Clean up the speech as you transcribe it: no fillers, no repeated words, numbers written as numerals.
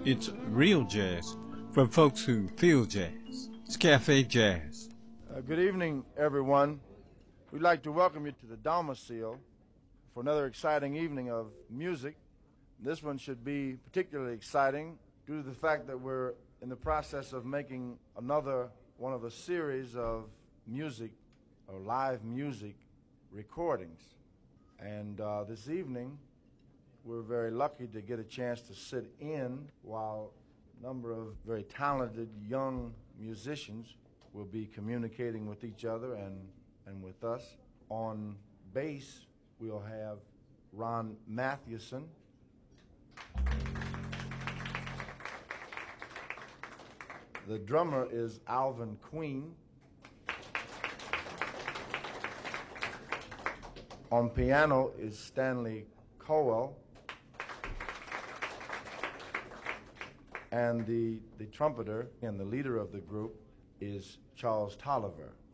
It's real jazz from folks who feel jazz. It's Cafe Jazz. Good evening, everyone. We'd like to welcome you to the Domicile for another exciting evening of music. This one should be particularly exciting due to the fact that we're in the process of making another one of a series of music or live music recordings. And this evening, we're very lucky to get a chance to sit in while a number of very talented young musicians will be communicating with each other and with us. On bass, we'll have Ron Mathewson. The drummer is Alvin Queen. On piano is Stanley Cowell. And the trumpeter and the leader of the group is Charles Tolliver.